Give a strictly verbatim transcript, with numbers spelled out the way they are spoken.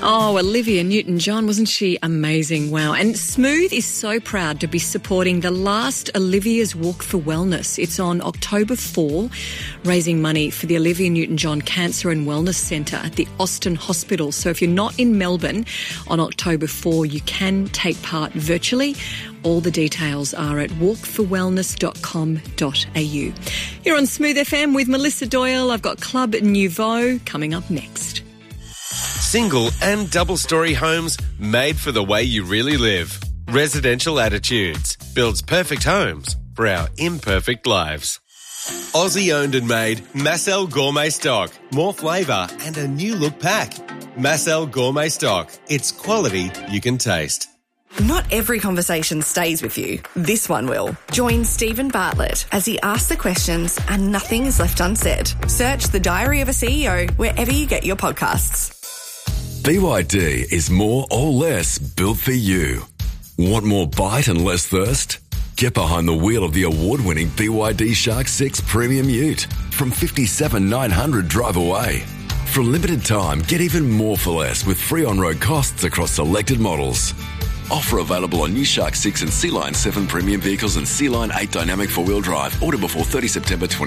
Oh, Olivia Newton-John, wasn't she amazing? Wow. And Smooth is so proud to be supporting the last Olivia's Walk for Wellness. It's on October fourth, raising money for the Olivia Newton-John Cancer and Wellness Centre at the Austin Hospital. So if you're not in Melbourne on October fourth, you can take part virtually. All the details are at walk for wellness dot com dot a u. You're on Smooth F M with Melissa Doyle. I've got Club Nouveau coming up next. Single and double-storey homes made for the way you really live. Residential Attitudes builds perfect homes for our imperfect lives. Aussie owned and made Massel Gourmet Stock. More flavour and a new look pack. Massel Gourmet Stock. It's quality you can taste. Not every conversation stays with you. This one will. Join Stephen Bartlett as he asks the questions and nothing is left unsaid. Search The Diary of a C E O wherever you get your podcasts. B Y D is more or less built for you. Want more bite and less thirst? Get behind the wheel of the award-winning B Y D Shark six Premium Ute from fifty-seven thousand nine hundred dollars drive away. For a limited time, get even more for less with free on-road costs across selected models. Offer available on new Shark six and Sea Line seven premium vehicles and Sea Line eight dynamic four-wheel drive. Order before thirtieth September twenty